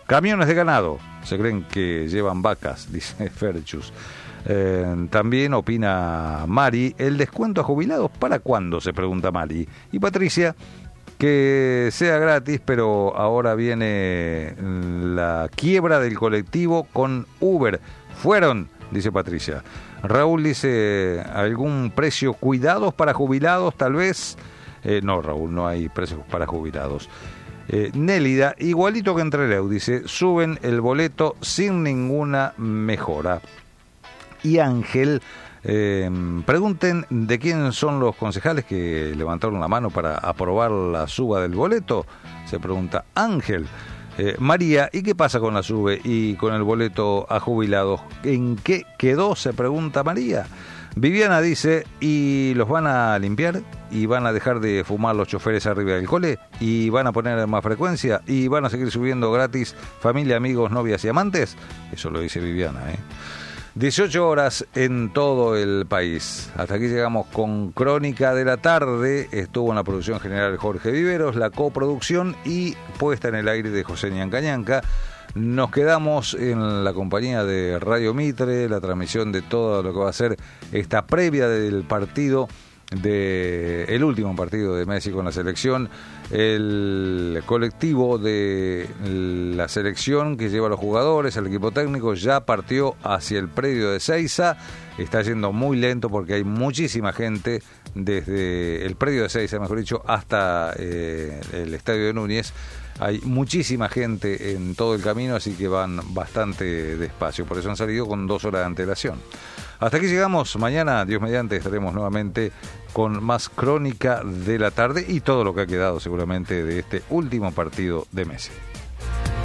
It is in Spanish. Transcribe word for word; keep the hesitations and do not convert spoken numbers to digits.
Camiones de ganado, se creen que llevan vacas, dice Ferchus. Eh, también opina Mari, ¿el descuento a jubilados para cuándo?, se pregunta Mari. Y Patricia, que sea gratis, pero ahora viene la quiebra del colectivo con Uber. Fueron, dice Patricia. Raúl dice, ¿algún precio cuidados para jubilados tal vez? Eh, no, Raúl, no hay precios para jubilados. Eh, Nélida, igualito que en Trelew, dice, suben el boleto sin ninguna mejora. Y Ángel, eh, pregunten de quién son los concejales que levantaron la mano para aprobar la suba del boleto, se pregunta Ángel. Eh, María, ¿y qué pasa con la sube y con el boleto a jubilados? ¿En qué quedó?, se pregunta María. Viviana dice, ¿y los van a limpiar? ¿Y van a dejar de fumar los choferes arriba del cole? ¿Y van a poner más frecuencia? ¿Y van a seguir subiendo gratis familia, amigos, novias y amantes? Eso lo dice Viviana, ¿eh? dieciocho horas en todo el país. Hasta aquí llegamos con Crónica de la Tarde. Estuvo en la producción general Jorge Viveros, la coproducción y puesta en el aire de José Ñanca Ñanca. Nos quedamos en la compañía de Radio Mitre, la transmisión de todo lo que va a ser esta previa del partido, de el último partido de Messi con la selección, el colectivo de la selección que lleva a los jugadores, el equipo técnico, ya partió hacia el predio de Ezeiza. Está yendo muy lento porque hay muchísima gente desde el predio de Ezeiza, mejor dicho, hasta eh, el estadio de Núñez. Hay muchísima gente en todo el camino, así que van bastante despacio. Por eso han salido con dos horas de antelación. Hasta aquí llegamos. Mañana, Dios mediante, estaremos nuevamente con más Crónica de la Tarde y todo lo que ha quedado seguramente de este último partido de Messi.